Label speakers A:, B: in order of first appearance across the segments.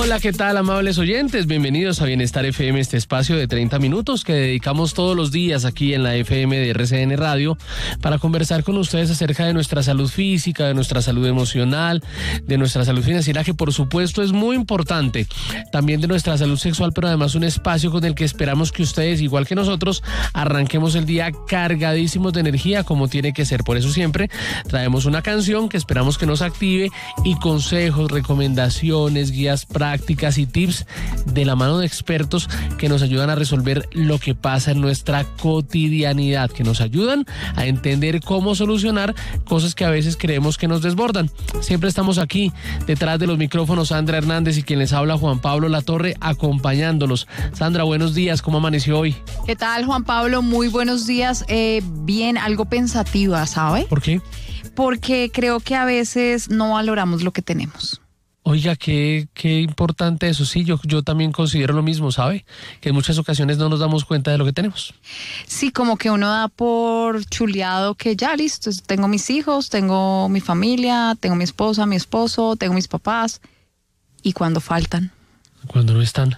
A: Hola, ¿qué tal, amables oyentes? Bienvenidos a Bienestar FM, este espacio de 30 minutos que dedicamos todos los días aquí en la FM de RCN Radio para conversar con ustedes acerca de nuestra salud física, de nuestra salud emocional, de nuestra salud financiera, que por supuesto es muy importante, también de nuestra salud sexual, pero además un espacio con el que esperamos que ustedes, igual que nosotros, arranquemos el día cargadísimos de energía como tiene que ser. Por eso siempre traemos una canción que esperamos que nos active y consejos, recomendaciones, guías prácticas y tips de la mano de expertos que nos ayudan a resolver lo que pasa en nuestra cotidianidad, que nos ayudan a entender cómo solucionar cosas que a veces creemos que nos desbordan. Siempre estamos aquí detrás de los micrófonos, Sandra Hernández y quien les habla, Juan Pablo Latorre, acompañándolos. Sandra, buenos días, ¿cómo amaneció hoy?
B: ¿Qué tal, Juan Pablo? Muy buenos días. Bien, algo pensativa, ¿sabe?
A: ¿Por qué?
B: Porque creo que a veces no valoramos lo que tenemos.
A: Oiga, qué importante eso. Sí, yo también considero lo mismo, ¿sabe? Que en muchas ocasiones no nos damos cuenta de lo que tenemos.
B: Sí, como que uno da por chuleado que ya listo, tengo mis hijos, tengo mi familia, tengo mi esposa, mi esposo, tengo mis papás. ¿Y cuando faltan?
A: Cuando no están.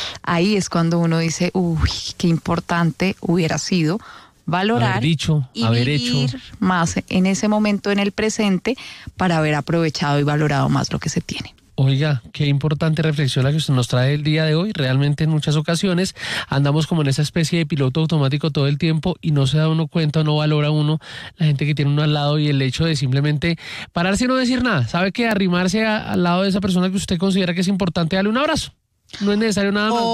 B: Ahí es cuando uno dice, uy, qué importante hubiera sido valorar
A: haber dicho,
B: y
A: haber
B: vivir
A: hecho
B: más en ese momento, en el presente, para haber aprovechado y valorado más lo que se tiene.
A: Oiga, qué importante reflexión la que usted nos trae el día de hoy. Realmente en muchas ocasiones andamos como en esa especie de piloto automático todo el tiempo y no se da uno cuenta, no valora uno la gente que tiene uno al lado y el hecho de simplemente pararse y no decir nada. ¿Sabe que arrimarse al lado de esa persona que usted considera que es importante, darle un abrazo? No es necesario nada más.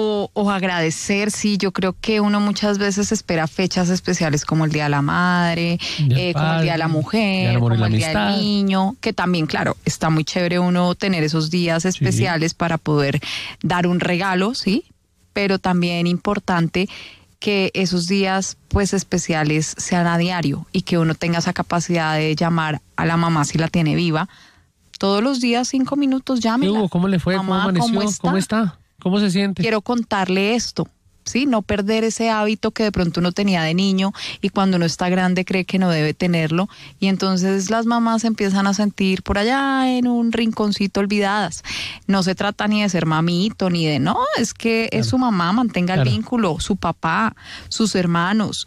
B: O agradecer, sí, yo creo que uno muchas veces espera fechas especiales como el Día de la Madre, como el Día de la Mujer, como el Día del Niño, que también, claro, está muy chévere uno tener esos días especiales para poder dar un regalo, ¿sí? Pero también importante que esos días pues especiales sean a diario y que uno tenga esa capacidad de llamar a la mamá si la tiene viva. Todos los días, 5 minutos, llámela.
A: ¿Cómo le fue?
B: Mamá,
A: ¿Cómo amaneció? ¿Cómo está? ¿Cómo se siente?
B: Quiero contarle esto, ¿sí? No perder ese hábito que de pronto uno tenía de niño y cuando uno está grande cree que no debe tenerlo. Y entonces las mamás empiezan a sentir por allá en un rinconcito olvidadas. No se trata ni de ser mamito, ni de no, es que es su mamá, mantenga el vínculo, su papá, sus hermanos,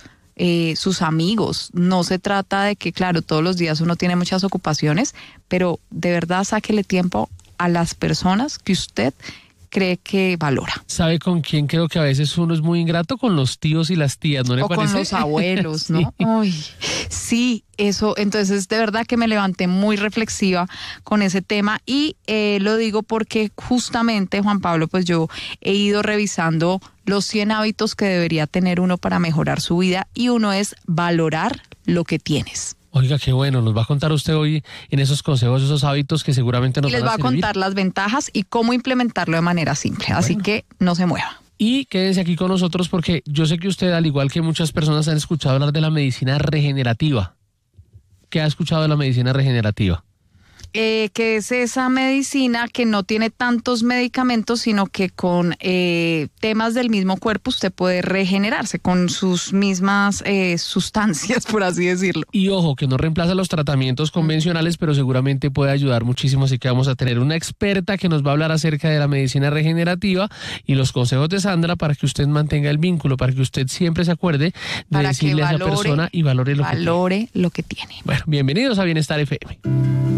B: sus amigos. No se trata de que, claro, todos los días uno tiene muchas ocupaciones, pero de verdad sáquele tiempo a las personas que usted cree que valora.
A: ¿Sabe con quién creo que a veces uno es muy ingrato? Con los tíos y las tías, ¿no le parece?
B: O con los abuelos,
A: sí.
B: ¿no? Uy, sí, eso, entonces de verdad que me levanté muy reflexiva con ese tema y lo digo porque justamente, Juan Pablo, pues yo he ido revisando los 100 hábitos que debería tener uno para mejorar su vida y uno es valorar lo que tienes.
A: Oiga, qué bueno, nos va a contar usted hoy en esos consejos, esos hábitos que seguramente nos van a servir.
B: Y les va a contar las ventajas y cómo implementarlo de manera simple, así que no se mueva.
A: Y quédense aquí con nosotros porque yo sé que usted, al igual que muchas personas, han escuchado hablar de la medicina regenerativa. ¿Qué ha escuchado de la medicina regenerativa?
B: Que es esa medicina que no tiene tantos medicamentos, sino que con temas del mismo cuerpo usted puede regenerarse con sus mismas sustancias, por así decirlo.
A: Y ojo, que no reemplaza los tratamientos convencionales, pero seguramente puede ayudar muchísimo, así que vamos a tener una experta que nos va a hablar acerca de la medicina regenerativa y los consejos de Sandra para que usted mantenga el vínculo, para que usted siempre se acuerde de decirle a esa persona y valore lo que tiene.
B: Lo que tiene.
A: Bueno, bienvenidos a Bienestar FM.